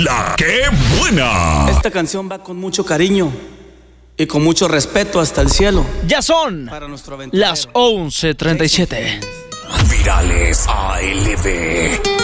La que buena. Esta canción va con mucho cariño y con mucho respeto hasta el cielo. Ya son Para nuestro aventurero. las 11:37. Virales ALB.